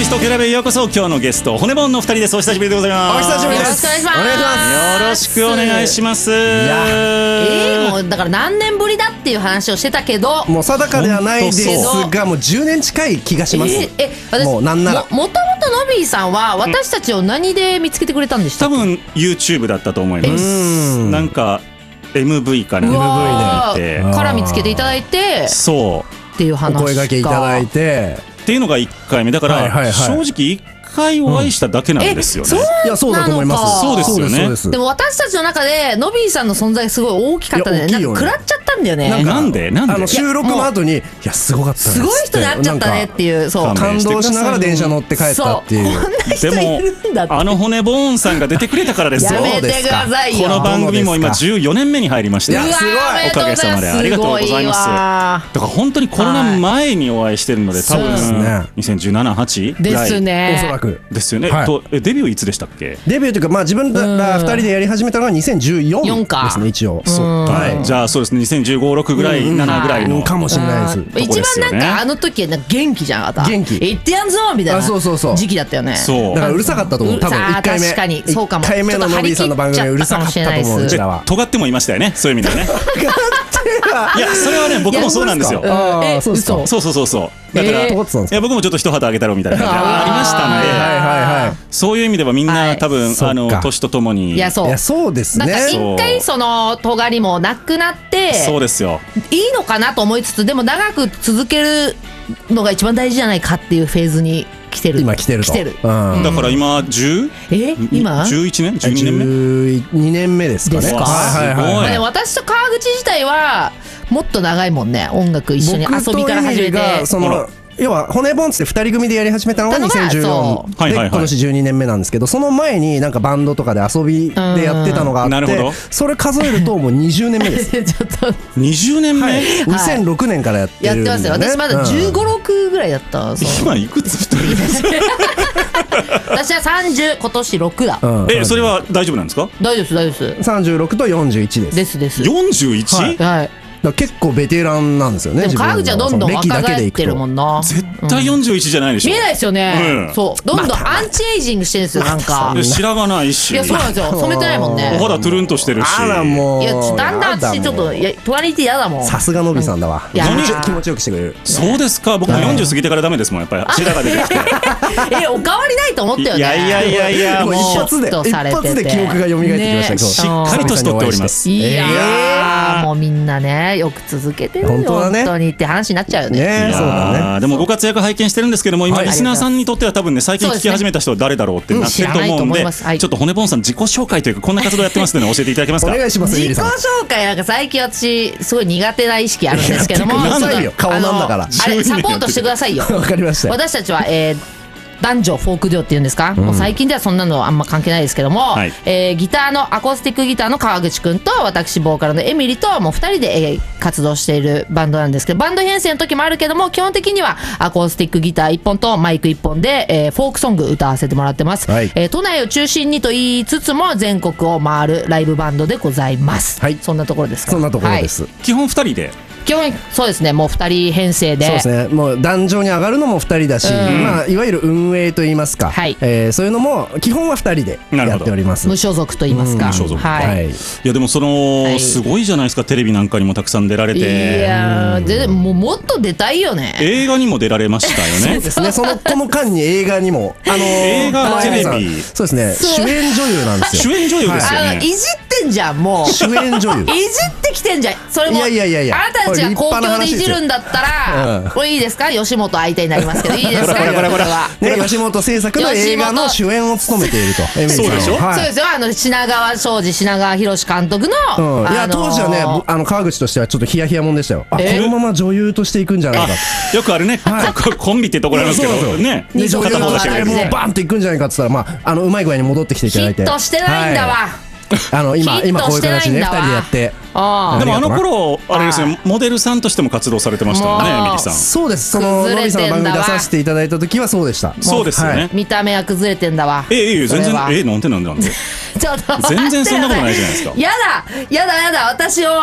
トケラベへようこそ。今日のゲスト骨盆の2人です。お久しぶりでございます。 お久しぶりです。 よろしくお願いします。 よろしくお願いします。 もうだから何年ぶりだっていう話をしてたけど、 もう定かではないですが、もう10年近い気がします。 私もうなんならもともとのびーさんは私たちを何で見つけてくれたんでしたっけ？ 多分 YouTube だったと思います。なんか MV かな、 MV でから見つけていただいて、 そうっていう話か、 お声掛けいただいてっていうのが1回目だから、正直1回お会いしただけなんですよね。 いや、そうだと思います。 そうですよね。 でも私たちの中でのびーさんの存在すごい大きかったね。なんか食らっちゃったんだよね。 なんで収録の後に、いやすごかったです、 すごい人になっちゃったねっていう、そう感動しながら電車乗って帰ったっていう。 でもあの骨ボーンさんが出てくれたからですよ。 やめてくださいよ。 この番組も今14年目に入りまして、 すごいおかげさまでありがとうございます。だから本当にコロナ前にお会いしてるので、多分2017、8 ですね。 おそらくですよね。デビューいつでしたっけ？ デビューというか、まあ自分ら2人でやり始めたのが2014ですね、一応。 じゃあそうですね、2015、6ぐらい、7ぐらいのかもしれないです。 一番なんかあの時は元気じゃなかった？元気。言ってやんぞみたいな時期だったよね。 そう。 だからうるさかったと思う。多分1回目。 確かにそうかも。 1回目ののびーさんの番組はうるさかったと思う。うちらは。 尖ってもいましたよね、そういう意味でね。いや、それはね、僕もそうなんですよ。 そうそう。だからいや、僕もちょっと一旗あげたろみたいな感じがありましたので、そういう意味ではみんな多分年とともに、 いやそうですね。 なんか一回その尖りもなくなって、 そうですよ。 いいのかなと思いつつ、でも長く続けるのが一番大事じゃないかっていうフェーズに来てる。 今来てると。 だから今今 11年12年目 12年目ですかね。 ですか。でも私と川口自体はもっと長いもんね。音楽一緒に遊びから始めて、 要は骨ボンって2人組でやり始めたのが2014で、今年12年目なんですけど、その前になんかバンドとかで遊びでやってたのがあって、それ数えるともう20年目です。 20年目 ？2006年からやってるんだよね。 やってますよ。私まだ15、6ぐらいだった。 今いくつ2人ですか？ 私は30、今年6だ。 それは大丈夫なんですか？ 大丈夫です。 36と41です。 です。 41？ はい。 結構ベテランなんですよね。 でも川口はどんどん若返ってるもんな。 絶対41じゃないでしょ。 見えないですよね。そうどんどんアンチエイジングしてるんですよ。なんか白髪ないし。 いやそうなんですよ。染めてないもんね。 お肌トゥルンとしてるし。 いやだんだん私ちょっとトリティ嫌だもん。 さすがのびさんだわ。気持ちよくしてくれる。 そうですか。僕も40過ぎてからダメですもん、やっぱり白髪出てきて。 お変わりないと思ったよね。 いやもう一発で記憶が蘇ってきました。 しっかり年取っております。 いやもうみんなね、よく続け本当にって話になっちゃうよね。 そうだね。 でもご活躍拝見してるんですけども、今リスナーさんにとっては多分ね、最近聞き始めた人は誰だろうってなってると思うんで、ちょっと骨ボンさん自己紹介というか、こんな活動やってますので教えていただけますか？ お願いします。 自己紹介なんか最近私すごい苦手な意識あるんですけども、 顔なんだから。 あれサポートしてくださいよ。 わかりました。 私たちは男女フォークデュオっていうんですか、もう最近ではそんなのあんま関係ないですけども、ギターのアコースティックギターの川口くんと私ボーカルのエミリともう2人で活動しているバンドなんですけど、バンド編成の時もあるけども、基本的にはアコースティックギター1本とマイク1本で、フォークソング歌わせてもらってます。都内を中心にと言いつつも全国を回るライブバンドでございます。そんなところですか？ そんなところです。 基本2人で基本そうですね、もう2人編成で。 そうですね、もう壇上に上がるのも2人だし、まあいわゆる運営といいますか、そういうのも基本は2人でやっております。 無所属といいますか。 いやでもすごいじゃないですか、テレビなんかにもたくさん出られて。 いやでももっと出たいよね。 映画にも出られましたよね。 そうですね、この間に映画にも映画テレビ、 そうですね、主演女優なんですよ。 主演女優ですよね。 いじってんじゃん、もう主演女優いじってきてんじゃん。それもあなたたちが公共でいじるんだったら、これいいですか？吉本相手になりますけどいいですか？これは吉本制作の映画の主演を務めていると。 そうでしょ。 そうですよ。品川庄司、品川博監督の。 いや当時はね、川口としてはちょっとヒヤヒヤもんでしたよ。このまま女優としていくんじゃないか。 よくあるね、コンビってところなんですけどね。 女優としてもうバンっていくんじゃないかって言ったら、うまい具合に戻ってきていただいて。 ヒットしてないんだわ。 今こういう形で2人でやって。 でもあの頃あれですね、モデルさんとしても活動されてましたよね、エミリさん。 そうです。そののびさんの番組出させていただいた時はそうでした。 そうですよね。 見た目は崩れてんだわ。 全然なんでちょっと全然そんなことないじゃないですか。 やだ私を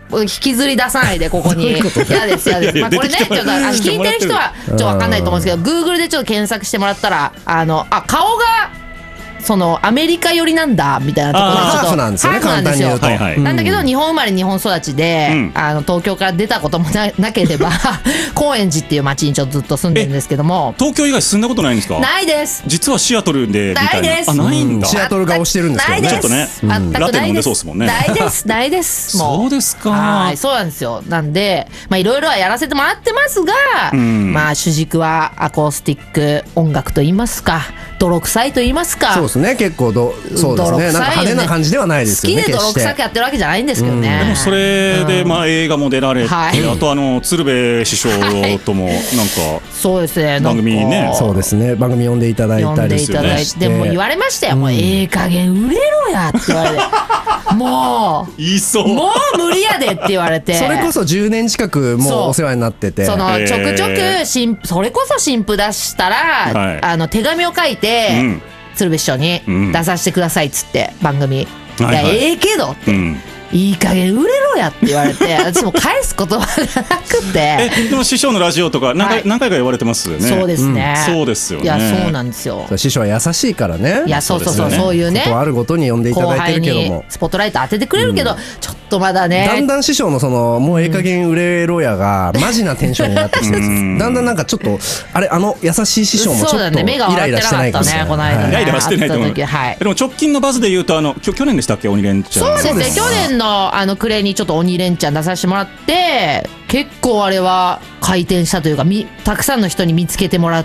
引きずり出さないでここに。嫌です嫌です。まあこれねちょっと聞いてる人はちょっと分かんないと思うんですけど、Google でちょっと検索してもらったら顔がそのアメリカ寄りなんだみたいなところがちょっとハーフなんですよね、簡単に言うと。 なんだけど日本生まれ日本育ちで、東京から出たこともなければ高円寺っていう町にちょっとずっと住んでるんですけども。 東京以外住んだことないんですか？ ないです。 実はシアトルでみたいな。 ないです。 ないんだ。 シアトル顔してるんですけどね。 ちょっとね、ラテ飲んでそうですもんね。 ないですないです。 そうですか。 はい、そうなんですよ。なんでいろいろはやらせてもらってますが、まあ主軸はアコースティック音楽と言いますか、泥臭いと言いますか。 そうですね、結構そうですね、なんか派手な感じではないですよね。 好きで泥臭くやってるわけじゃないんですけどね。 でもそれで映画も出られて、あと鶴瓶師匠ともなんかそうですね、 番組にね、 そうですね、番組呼んでいただいたりして、 でも言われましたよ、もう加減売れろやって言われて、もう言いそう、 もう無理やでって言われて、 それこそ10年近くもうお世話になってて、 そのちょくちょくそれこそ新譜出したら手紙を書いて鶴瓶師匠に出させてくださいっつって番組、いやけどっていい加減売れろやって言われて、私も返す言葉がなくて。 でも師匠のラジオとか何回か言われてますよね。 そうですね。 そうですよね。 いやそうなんですよ。 師匠は優しいからね。 いやそういうね。 ことあるごとに呼んでいただいてるけども、 スポットライト当ててくれるけど、ちょっとまだね。 だんだん師匠のそのもう加減売れろやがマジなテンションになってきて、だんだんなんかちょっと優しい師匠もちょっとイライラしてないかもしれない。この間イライラはしてないと思う。でも直近のバズで言うと去年でしたっけ、鬼レンチャン。 そうですね、去年のクレにちょっと鬼レンチャン出させてもらって、結構あれは回転したというか、たくさんの人に見つけてもらって、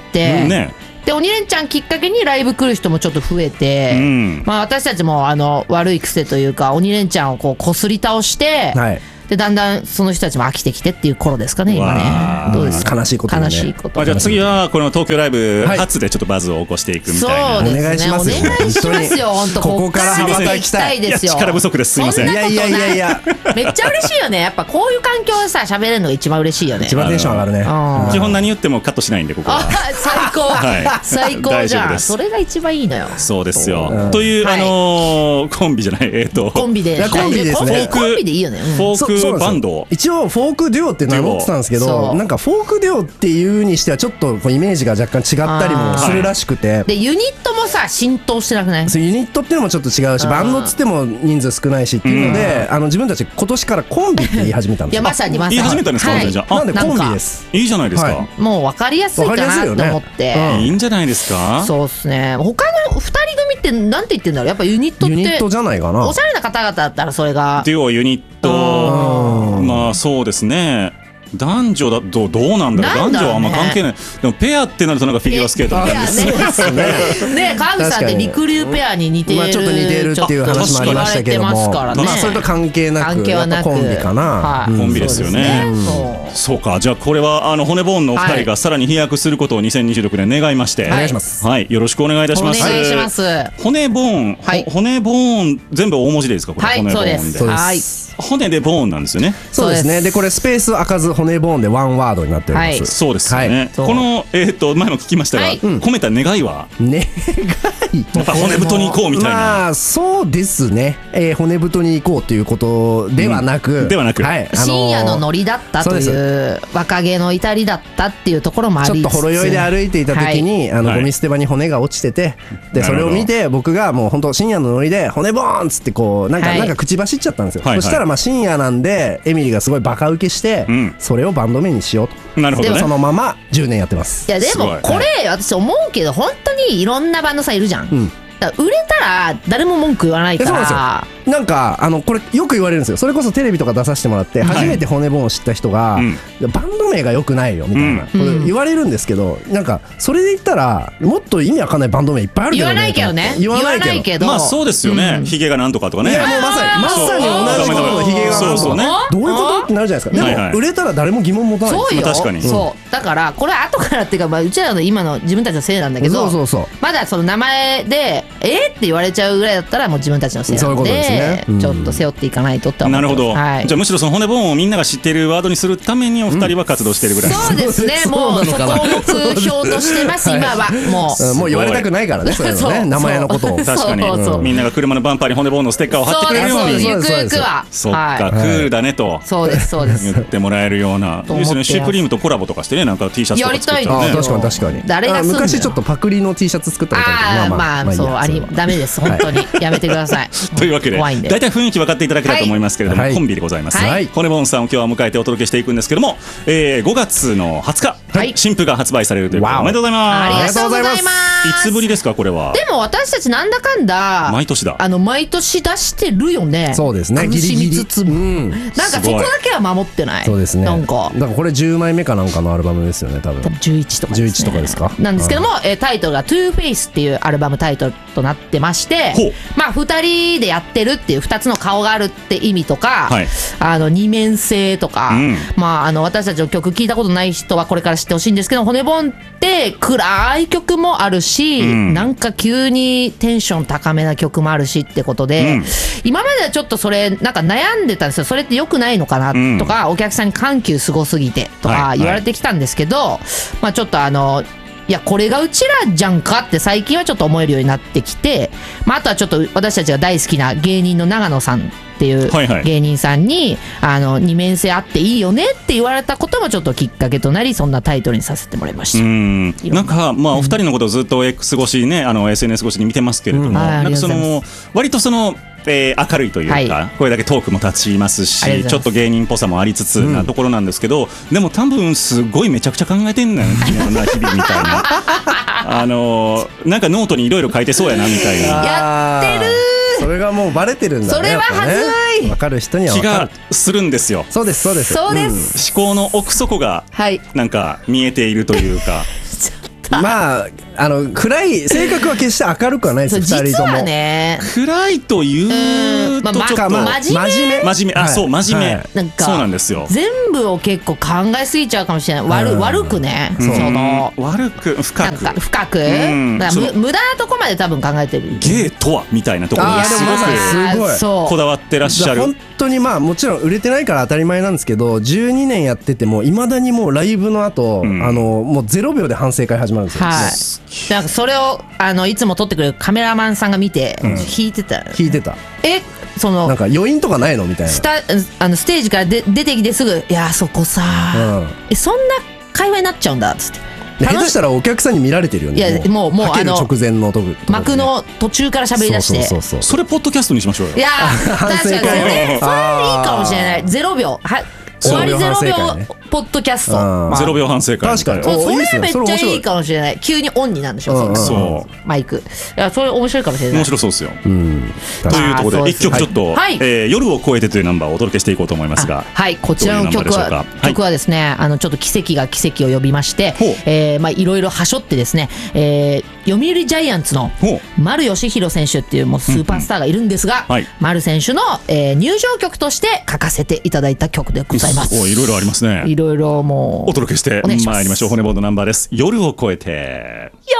で鬼レンチャンきっかけにライブ来る人もちょっと増えて、私たちも悪い癖というか鬼レンチャンをこすり倒して、でだんだんその人たちも飽きてきてっていう頃ですかね今ね。どうですか？ 悲しいことね。 悲しいこと。 じゃあ次はこの東京ライブ初でちょっとバズを起こしていくみたいな。 そうですね。 お願いしますよ。 お願いしますよ。本当ここから羽ばたきたいですよ。 力不足です。すみません。 いやめっちゃ嬉しいよね。やっぱこういう環境でさ喋れるのが一番嬉しいよね。 一番テンション上がるね。 基本何言ってもカットしないんでここは。 最高じゃん。それが一番いいのよ。 そうですよ。というコンビじゃないコンビでコンビですね。 コンビでいいよね。 フォークバンド。 一応フォークデュオって名乗ってたんですけど、なんかフォークデュオっていうにしてはちょっとイメージが若干違ったりもするらしくて、 でユニットもさ浸透してなくない？ そうユニットっていうのもちょっと違うし、バンドっつっても人数少ないしっていうので、自分たち今年からコンビって言い始めたんですよ。 いやまさに言い始めたんですか？じゃあなんでコンビです。 いいじゃないですか。 もう分かりやすいかなと思って。 いいんじゃないですか？ そうですね。他の2人組ってなんて言ってんだろう。やっぱユニットってユニットじゃないかな。 おしゃれな方々だったらそれがデュオユニット、まあそうですね。男女だとどうなんだろう。男女はあんま関係ない。でもペアってなるとなんかフィギュアスケートみたいですね。川口さんってリクリューペアに似てる、 ちょっと似てるっていう話もありましたけども、それと関係なくやっぱコンビかな。 コンビですよね。そうか。じゃあこれは骨ボーンのお二人がさらに飛躍することを2026年願いまして、 お願いします。 はい、よろしくお願いいたします。 お願いします。 骨ボーン、骨ボーン全部大文字でいいですか？これ骨ボーンで。 はい。 骨でボーンなんですよね。 そうですね。でこれスペース開かず骨ボーンでワンワードになっております。 そうですよね。この前も聞きましたが、込めた願いは願いやっぱ骨太に行こうみたいな。 まあそうですね。骨太に行こうということではなく、 深夜のノリだったという若気の至りだったっていうところもありつつ、 ちょっとほろ酔いで歩いていた時にゴミ捨て場に骨が落ちてて、でそれを見て僕がもう本当深夜のノリで骨ボーンっつってこうなんか口走っちゃったんですよ。そしたらまあ深夜なんでエミリーがすごいバカ受けして、それをバンド名にしようと。 なるほどね。 でそのまま10年やってます。 いやでもこれ私思うけど本当にいろんなバンドさんいるじゃん。売れたら誰も文句言わないから。 そうなんですよ。なんかこれよく言われるんですよ。それこそテレビとか出させてもらって初めて骨ボーンを知った人が、バンド名が良くないよみたいなこと言われるんですけど、なんかそれで言ったらもっと意味わかんないバンド名いっぱいあるけどね。 言わないけどね。言わないけど。 まあそうですよね。ヒゲがなんとかとかね。 いやもうまさに同じことのヒゲがなんとか。どういうことってなるじゃないですか。でも売れたら誰も疑問持たない。 そうよ。 確かに。 そうだからこれ後からっていうかうちらの今の自分たちのせいなんだけど、まだその名前でって言われちゃうぐらいだったらもう自分たちのせいなんで。そういうことですでちょっと背負っていかないとって思ってます。 なるほど、 はい、 じゃあむしろその骨ボーンをみんなが知っているワードにするためにお二人は活動しているぐらい、 そうですね、もうそこを目標としてます今は。 もう言われたくないからね、そういうのね、名前のことを。 確かにみんなが車のバンパーに骨ボーンのステッカーを貼ってくれるように、 ゆくゆくはそっか、クールだねとそうですそうです言ってもらえるような、いいですね。シュプリームとコラボとかしてね、なんか T シャツとか作ってね。 確かに確かに。 誰が昔ちょっとパクリの T シャツ作ったみたいな。 まあそうダメです本当にやめてください。 というわけで大体雰囲気分かっていただけたと思いますけれども、コンビでございます。骨ボーンさんを今日は迎えてお届けしていくんですけども、5月の20日新譜が発売されるということでおめでとうございます。 ありがとうございます。 いつぶりですかこれは。 でも私たちなんだかんだ毎年だ、 毎年出してるよね。 そうですね、 ギリギリつつもなんかそこだけは守ってない。 そうですね、 なんかだからこれ10枚目かなんかのアルバムですよね、多分 11とか 11とかですか。 なんですけども、タイトルが TwoFace っていうアルバムタイトルとなってまして、まあ2人でやってるっていう2つの顔があるって意味とか、二面性とか、まあ私たちの曲聞いたことない人はこれから知ってほしいんですけど、骨ボンって暗い曲もあるし、なんか急にテンション高めな曲もあるしってことで、今まではちょっとそれなんか悩んでたんですよ。それって良くないのかなとか、お客さんに緩急すごすぎてとか言われてきたんですけど、まあちょっといやこれがうちらじゃんかって最近はちょっと思えるようになってきて、まあ、あとはちょっと私たちが大好きな芸人の長野さんっていう芸人さんに、二面性あっていいよねって言われたこともちょっときっかけとなり、そんなタイトルにさせてもらいました。 なんかまあお二人のことをずっと X 越しね、SNS 越しに見てますけれども、なんかその割とその明るいというか、これだけトークも立ちますし、ちょっと芸人っぽさもありつつなところなんですけど、でも多分すごいめちゃくちゃ考えてんのよね、日々みたいななんかノートにいろいろ書いてそうやなみたいな。 やってるそれがもうバレてるんだね。 それははずい。 分かる人には分かる気がするんですよ。 そうですそうですそうです。 思考の奥底がなんか見えているというか。 まあ暗い性格は決して明るくはないです。2人とも実はね、 暗いというとちょっと真面目、 そう真面目、なんかそうなんですよ。 全部を結構考えすぎちゃうかもしれない。悪くね、その悪く深く無駄なとこまで多分考えてる。 ゲイとはみたいなところにすごくこだわってらっしゃる。 本当にまあもちろん売れてないから当たり前なんですけど、12年やっててもいまだにもうライブの後もう0秒で反省会始まるんですよ。 なんかそれをいつも撮ってくれるカメラマンさんが見て弾いてた。そのなんか余韻とかないのみたいな。 ステージから出てきてすぐ、いやそこさ、そんな会話になっちゃうんだっつって。 下手したらお客さんに見られてるよね。 いやもう直前の幕の途中から喋り出して、 それポッドキャストにしましょうよ。 いや確かにそれいいかもしれない。0秒終わり0秒ポッドキャスト、 0秒反省会。 確かにそれめっちゃいいかもしれない。急にオンになるんでしょ、そうマイク。いやそれ面白いかもしれない。 面白そうですよ。というところで1曲ちょっと夜を越えてというナンバーをお届けしていこうと思いますが、 はいこちらの曲はですね、ちょっと奇跡が奇跡を呼びまして、いろいろはしょってですね、読売ジャイアンツの丸佳浩選手っていうもうスーパースターがいるんですが、丸選手の入場曲として書かせていただいた曲でございます。 いろいろありますね。 いろいろもうお届けしてまいりましょう。骨ボーンのナンバーです。夜を越えて。